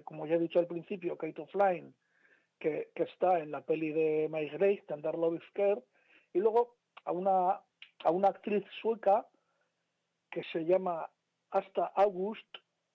como ya he dicho al principio, Kate O'Flynn, que está en la peli de Mike Grace, Tender Love is Care, y luego a una actriz sueca que se llama Asta August,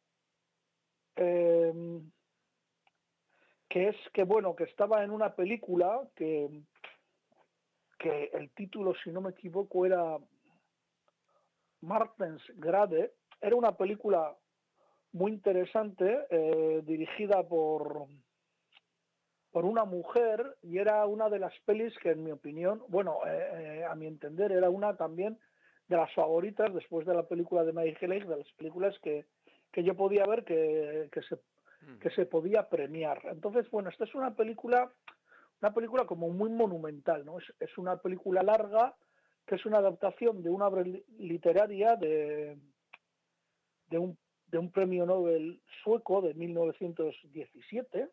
que estaba en una película que el título, si no me equivoco, era Martens Grade. Era una película muy interesante, dirigida por una mujer, y era una de las pelis que, en mi opinión, a mi entender, era una también de las favoritas después de la película de Mike Lake, de las películas que yo podía ver que se podía premiar. Entonces, esta es una película como muy monumental, ¿no? Es una película larga, que es una adaptación de una obra literaria de un premio Nobel sueco de 1917.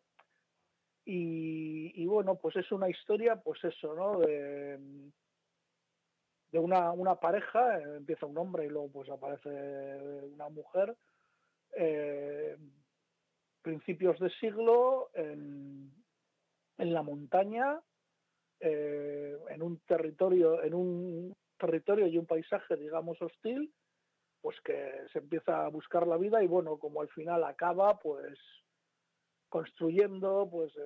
Y pues es una historia, pues eso, ¿no? De una pareja, empieza un hombre y luego pues aparece una mujer, principios de siglo, en la montaña, en un territorio y un paisaje, digamos, hostil, pues que se empieza a buscar la vida, y como al final acaba, pues construyendo, pues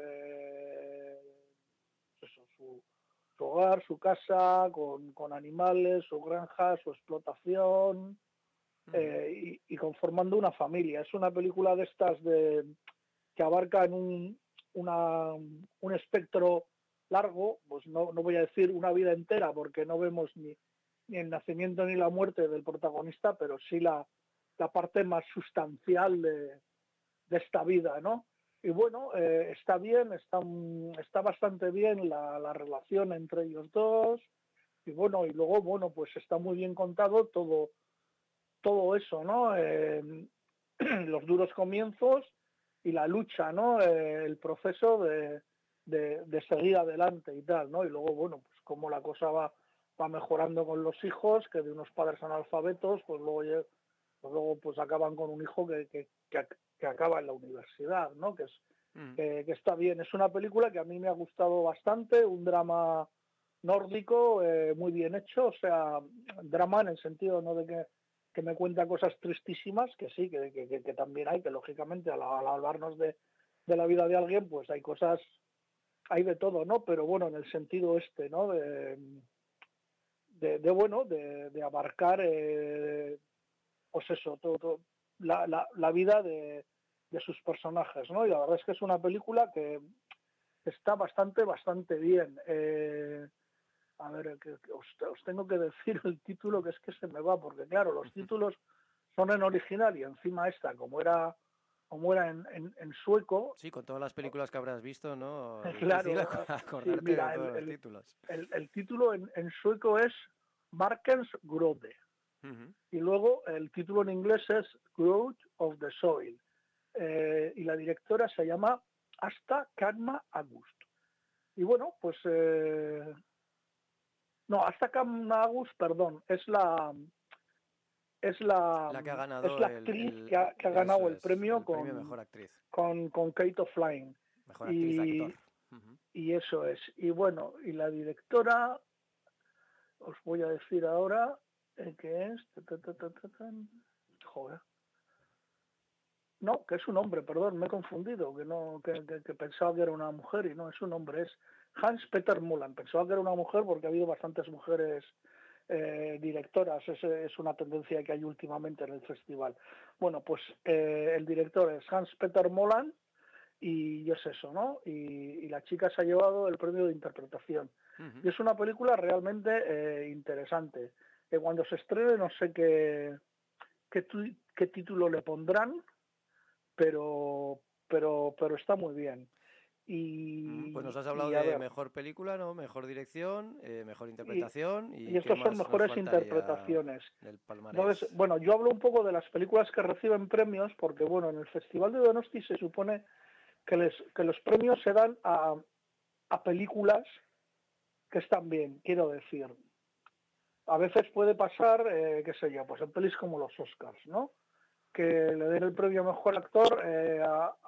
eso, su hogar, su casa, con animales, su granja, su explotación, y conformando una familia. Es una película de estas que abarca en un espectro largo, pues no voy a decir una vida entera, porque no vemos ni el nacimiento ni la muerte del protagonista, pero sí la parte más sustancial de esta vida, ¿no? Y está bien, está bastante bien la relación entre ellos dos, y luego, pues está muy bien contado todo eso, ¿no? Los duros comienzos y la lucha, ¿no? El proceso de seguir adelante y tal, ¿no? Y luego, pues cómo la cosa va mejorando con los hijos, que de unos padres analfabetos, pues luego pues acaban con un hijo que acaba en la universidad, ¿no? Que está bien. Es una película que a mí me ha gustado bastante, un drama nórdico, muy bien hecho, o sea, drama en el sentido no de que me cuenta cosas tristísimas, que sí, que también hay, que lógicamente al hablarnos de la vida de alguien, pues hay de todo, ¿no? Pero en el sentido ¿no? De abarcar, pues eso, todo la vida de sus personajes, ¿no? Y la verdad es que es una película que está bastante bien. A ver, que os tengo que decir el título, que es que se me va, porque claro, los títulos son en original, y encima como era en sueco. Sí, con todas las películas que habrás visto, ¿no? Difícil Claro, sí, acordarte de mira, todos los títulos. el título en sueco es Markens Grode. Y luego el título en inglés es Growth of the Soil. Y la directora se llama Asta Kanma August. Y pues no, Asta Kanma August, perdón, es la La que ha ganado actriz que ha ganado eso el es, premio el premio Mejor Actriz. con Kate O'Flynn. Mejor actriz, actor. Y eso es. Y y la directora, os voy a decir ahora que es... Joder. No, que es un hombre, perdón, me he confundido, que pensaba que era una mujer, y no, es un hombre, es Hans Peter Mullan. Pensaba que era una mujer porque ha habido bastantes mujeres directoras, es una tendencia que hay últimamente en el festival. Pues el director es Hans Peter Mullan, y es eso, ¿no? Y la chica se ha llevado el premio de interpretación. Y es una película realmente interesante. Cuando se estrene no sé qué título le pondrán, pero está muy bien. Pues nos has hablado A de ver, mejor película, ¿no? Mejor dirección, mejor interpretación, y ¿y qué estos son más nos mejores faltaría interpretaciones. del Entonces, palmarés? yo hablo un poco de las películas que reciben premios, porque en el Festival de Donosti se supone que los premios se dan a películas que están bien, quiero decir. A veces puede pasar, qué sé yo, pues en pelis como los Oscars, ¿no? Que le den el premio a mejor actor